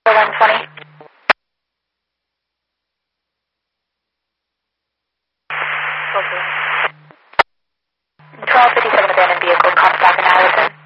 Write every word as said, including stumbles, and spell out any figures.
one twenty. twelve fifty-seven abandoned vehicle, contact in Allerton.